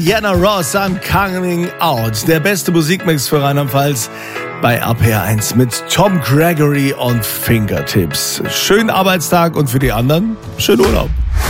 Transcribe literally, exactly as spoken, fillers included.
Diana Ross, I'm Coming Out. Der beste Musikmix für Rheinland-Pfalz bei R P R eins mit Tom Gregory und Fingertips. Schönen Arbeitstag und für die anderen schönen Urlaub.